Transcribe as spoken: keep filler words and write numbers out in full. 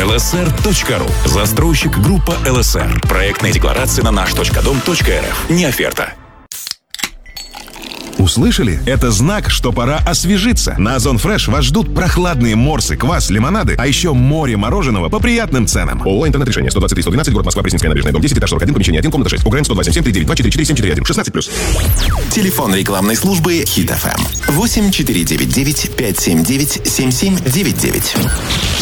эл эс эр точка ру. Застройщик группа эл эс эр. Проектная декларация на наш точка дом точка эр эф. Не оферта. Услышали? Это знак, что пора освежиться. На Озон Фреш вас ждут прохладные морсы, квас, лимонады, а еще море мороженого по приятным ценам. ООО «Интернет-решение». сто двадцать три сто двенадцать, город Москва, Пресненская набережная, дом десять, этаж сорок один, помещение один, комната шесть. УГРН сто два семь семь три девять два четыре четыре семь четыре один. шестнадцать плюс. Телефон рекламной службы Хит эф эм. восемь четыре девять девять пять семь девять семь семь девять девять.